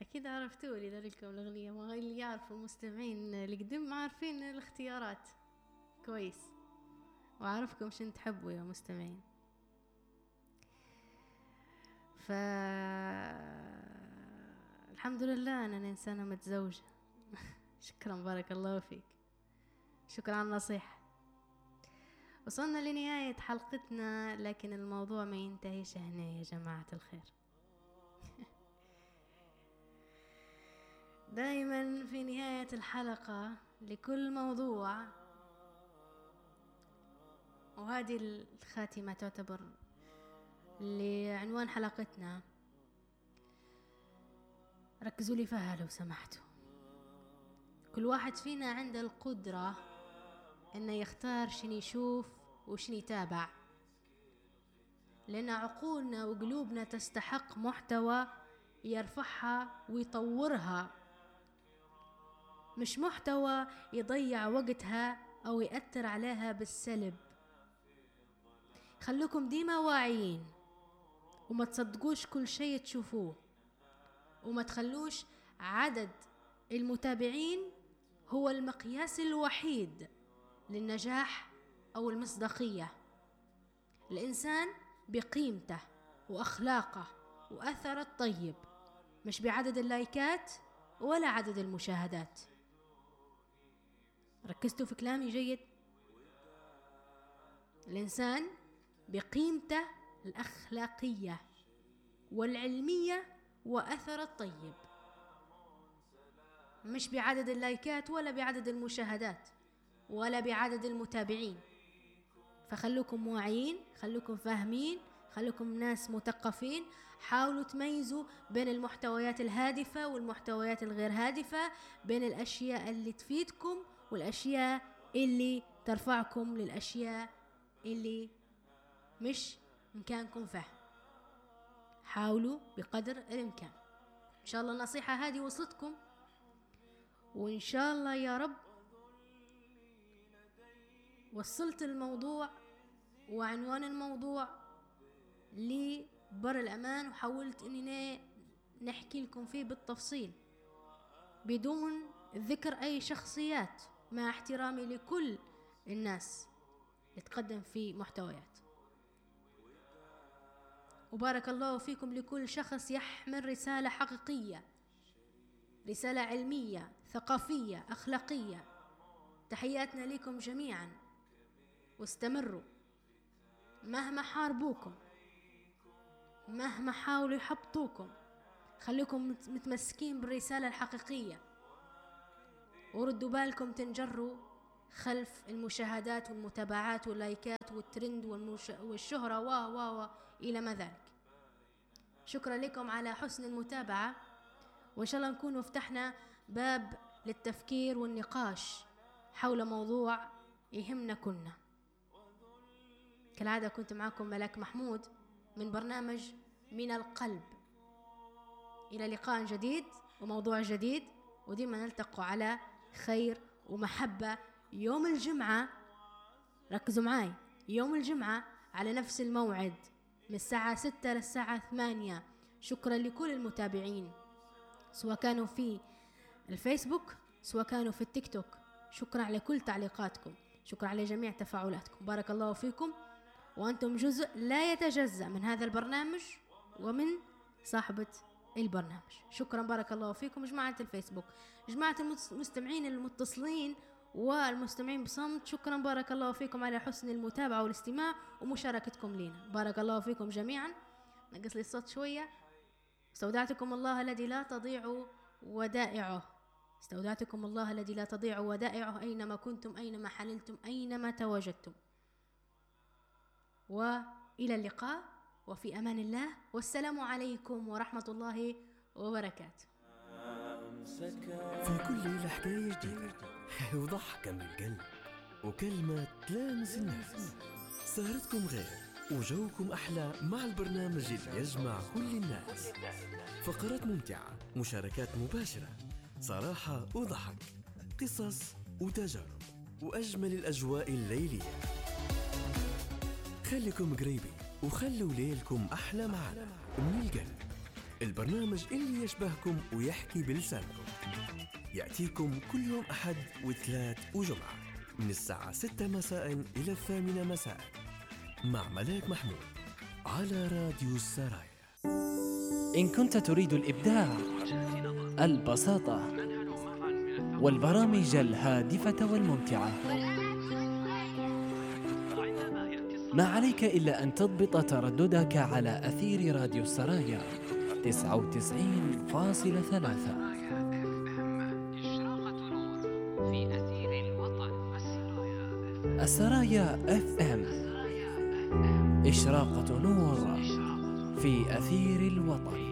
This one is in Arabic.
أكيد عرفتوا لي ذلك الأغنية، ما اللي يعرفوا المستمعين القدم عارفين الاختيارات كويس، وعارفكم شن تحبوا يا مستمعين. الحمد لله أنا إنسانة متزوجة. شكرا، بارك الله فيك، شكرا على النصيحة. وصلنا لنهاية حلقتنا، لكن الموضوع ما ينتهيش هنا يا جماعة الخير. دائما في نهاية الحلقة لكل موضوع، وهذه الخاتمة تعتبر لعنوان حلقتنا، ركزوا لي فيها لو سمحتوا. كل واحد فينا عنده القدرة انه يختار شنو يشوف وشنو يتابع، لان عقولنا وقلوبنا تستحق محتوى يرفعها ويطورها، مش محتوى يضيع وقتها او يأثر عليها بالسلب. خلوكم ديما واعيين، وما تصدقوش كل شيء تشوفوه، وما تخلوش عدد المتابعين هو المقياس الوحيد للنجاح أو المصداقية. الإنسان بقيمته وأخلاقه وأثره الطيب، مش بعدد اللايكات ولا عدد المشاهدات. ركزتوا في كلامي جيد؟ الإنسان بقيمته الأخلاقية والعلمية وأثر الطيب، مش بعدد اللايكات ولا بعدد المشاهدات ولا بعدد المتابعين. فخلوكم واعيين، خلوكم فاهمين، خلوكم ناس مثقفين. حاولوا تميزوا بين المحتويات الهادفة والمحتويات الغير هادفة، بين الأشياء اللي تفيدكم والأشياء اللي ترفعكم للأشياء اللي مش إمكانكم فهم. حاولوا بقدر الإمكان. إن شاء الله النصيحة هذه وصلتكم، وإن شاء الله يا رب وصلت الموضوع وعنوان الموضوع لبر الأمان، وحاولت أني نحكي لكم فيه بالتفصيل بدون ذكر أي شخصيات، مع احترامي لكل الناس اللي تقدم في محتويات. وبارك الله فيكم لكل شخص يحمل رسالة حقيقية، رسالة علمية ثقافية أخلاقية. تحياتنا لكم جميعا، واستمروا مهما حاربوكم، مهما حاولوا يحبطوكم، خليكم متمسكين بالرسالة الحقيقية، وردوا بالكم تنجروا خلف المشاهدات والمتابعات واللايكات والترند والشهرة و إلى ما ذلك. شكرا لكم على حسن المتابعة، وإن شاء الله نكون فتحنا باب للتفكير والنقاش حول موضوع يهمنا كلنا. كالعادة كنت معكم ملاك محمود من برنامج من القلب. إلى لقاء جديد وموضوع جديد، وديما نلتقوا على خير ومحبة يوم الجمعة. ركزوا معاي، يوم الجمعة على نفس الموعد من الساعة 6 للساعة 8. شكرا لكل المتابعين، سواء كانوا في الفيسبوك سواء كانوا في التيك توك. شكرا على كل تعليقاتكم، شكرا على جميع تفاعلاتكم. بارك الله فيكم، وأنتم جزء لا يتجزأ من هذا البرنامج ومن صاحبة البرنامج. شكرا، بارك الله فيكم جماعة الفيسبوك، جماعة المستمعين المتصلين والمستمعين بصمت. شكرا، بارك الله فيكم على حسن المتابعة والاستماع ومشاركتكم لنا. بارك الله فيكم جميعا. نقص لي الصوت شوية. استودعتكم الله الذي لا تضيع ودائعه، استودعتكم الله الذي لا تضيع ودائعه أينما كنتم، أينما حللتم، أينما تواجدتم. وإلى اللقاء، وفي أمان الله، والسلام عليكم ورحمة الله وبركاته. في كل ليلة حكاية جديدة وضحكة من القلب وكلمة تلامس النفس. سهرتكم غير وجوكم أحلى مع البرنامج اللي يجمع كل الناس. فقرات ممتعة، مشاركات مباشرة، صراحة وضحك، قصص وتجارب، وأجمل الأجواء الليلية. خليكم قريبين وخلوا ليلكم أحلى معنا من القلب. البرنامج اللي يشبهكم ويحكي بلسانكم، يأتيكم كل يوم أحد وثلاث وجمعة من الساعة 6 مساء إلى 8 مساء مع ملاك محمود على راديو السرايا. إن كنت تريد الإبداع، البساطة والبرامج الهادفة والممتعة، ما عليك إلا أن تضبط ترددك على أثير راديو السرايا 99.3. السرايا FM، إشراقة نور في أثير الوطن.